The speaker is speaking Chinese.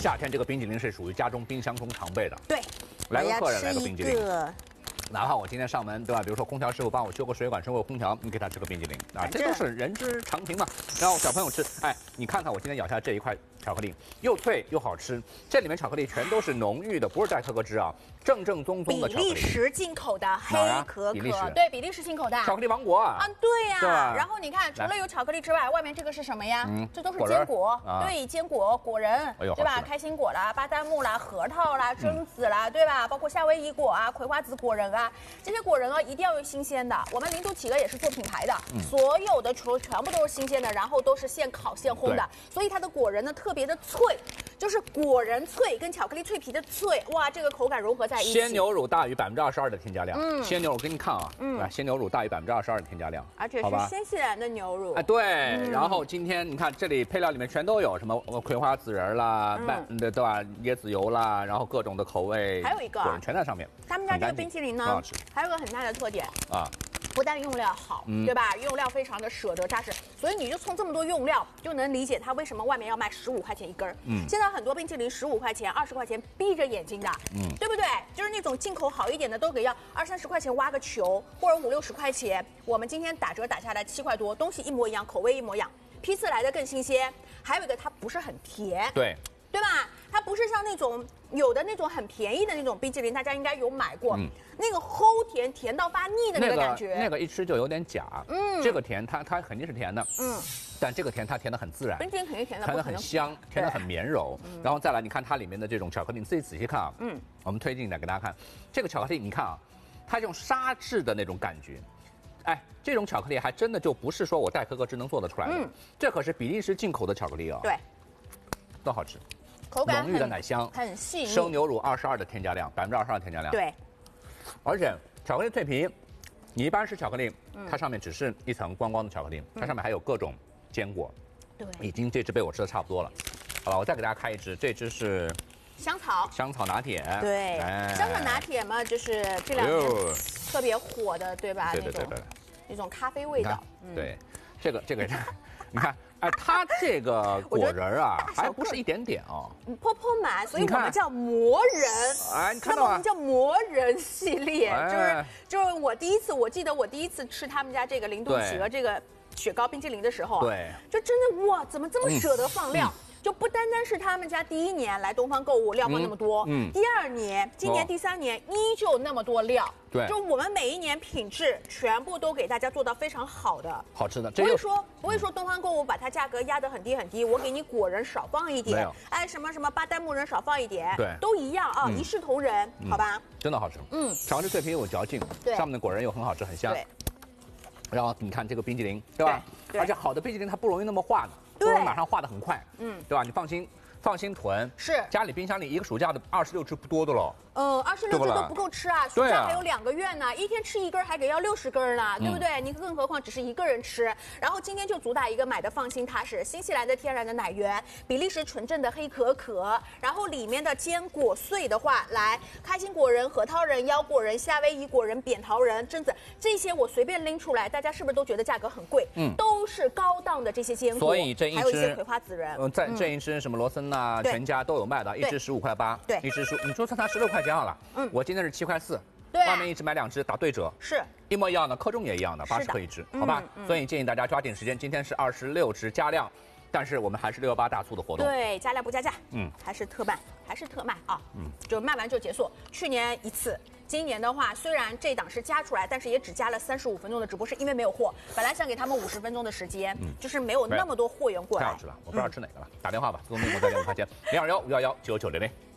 夏天这个冰淇淋是属于家中冰箱中常备的。 对， 来个客人来个冰淇淋。 个哪怕我今天上门，对吧？比如说空调师傅帮我修个水管、修个空调，你给他吃个冰淇淋啊，这都是人之常情嘛。然后小朋友吃，哎，你看看我今天咬下这一块巧克力，又脆又好吃，这里面巧克力全都是浓郁的，不是带可可脂啊，正正宗宗的巧克力。 比利时进口的黑可可，对，比利时进口的巧克力王国啊。 对呀。然后你看，除了有巧克力之外，外面这个是什么呀？这都是坚果，对，坚果、果仁，对吧？开心果啦、巴旦木啦、核桃啦、榛子啦，对吧？包括夏威夷果啊、葵花籽果仁啊，这些果仁啊一定要用新鲜的。我们零度企鹅也是做品牌的，所有的全部都是新鲜的，然后都是现烤现烘的，所以它的果仁呢特别的脆，就是果仁脆跟巧克力脆皮的脆，哇，这个口感融合在一起。 鲜牛乳大于22%的添加量，鲜牛乳给你看啊，鲜牛乳大于22%的添加量， 而且是新西兰的牛乳。 哎，对，然后今天你看这里配料里面全都有什么葵花籽仁啦，对吧？椰子油啦，然后各种的口味， 还有一个果仁全在上面。 他们家这个冰淇淋呢，还有个很大的特点啊。不但用料好，对吧？用料非常的舍得扎实，所以你就从这么多用料就能理解它为什么外面要卖15块钱一根儿。现在很多冰淇淋15块钱、20块钱闭着眼睛的，对不对？就是那种进口好一点的都给要20、30块钱挖个球，或者50、60块钱。我们今天打折打下来7块多，东西一模一样，口味一模一样，批次来的更新鲜。还有一个它不是很甜，对吧？它不是像那种有的那种很便宜的那种冰淇淋，大家应该有买过，那个齁甜，甜到发腻的那个感觉， 那个一吃就有点假。这个甜它肯定是甜的，但这个甜它甜的很自然， 冰淇淋肯定甜的， 甜的很香，甜的很绵柔。然后再来，你看它里面的这种巧克力，你自己仔细看啊，我们推进来给大家看，这个巧克力你看啊，它用砂质的那种感觉。哎，这种巧克力还真的就不是说我带可可脂能做得出来的，这可是比利时进口的巧克力啊， 对， 都好吃。 口感浓郁的奶香， 很细腻。 生牛乳22%的添加量，22%的添加量。 对， 而且巧克力脆皮，你一般吃巧克力，它上面只是一层光光的巧克力，它上面还有各种坚果。 对， 已经这只被我吃的差不多了。好了，我再给大家开一支，这支是香草拿铁。 对，香草拿铁嘛，就是这两年特别火的，对吧？ 对， 那种咖啡味道。 对，这个，你看。哎，它这个果仁啊，还不是一点点哦， 泼满，所以我们叫魔人。 哎，你看到吗？ 我们叫魔人系列，就是我记得我第一次吃他们家这个零度企鹅这个雪糕冰淇淋的时候， 对， 就真的哇，怎么这么舍得放料？就不单单是他们家第1年来东方购物料放那么多，第2年、今年第3年依旧那么多料， 对， 就我们每一年品质全部都给大家做到非常好的、 好吃的， 不会说东方购物把它价格压得很低，我给你果仁少放一点，哎什么巴旦木仁少放一点， 对， 都一样啊，一视同仁，好吧？ 真的好吃，巧克力脆皮有嚼劲，上面的果仁又很好吃，很香，然后你看这个冰淇淋，对吧？而且好的冰淇淋它不容易那么化的。不容易马上化得很快，对吧？你放心囤， 是家里冰箱里一个暑假的26只不多的了 ，26只都不够吃啊，暑假还有2个月呢，一天吃1根还给要60根呢，对不对？你更何况只是1个人吃。然后今天就主打一个买的放心踏实，新西兰的天然的奶源，比利时纯正的黑可可，然后里面的坚果碎的话，来开心果仁、核桃仁、腰果仁、夏威夷果仁、扁桃仁、榛子，这些我随便拎出来，大家是不是都觉得价格很贵？都是高档的这些坚果， 所以这一支还有一些葵花籽仁， 这一支什么罗森呐、全家都有卖的，一支15块8， 对， 一支你说算它16块钱好了，我今天是7块4，外面一支买2支打对折， 是一模一样的，克重也一样的，80克一支，好吧？所以建议大家抓紧时间，今天是26支加量，但是我们还是618大促的活动， 对，加量不加价，还是特卖啊，就卖完就结束。去年1次。今年的话，虽然这档是加出来，但是也只加了35分钟的直播，是因为没有货。本来想给他们50分钟的时间，就是没有那么多货源过来。 太好吃了，我不知道吃哪个了，打电话吧，自动订购再给5块钱，021-511-9900。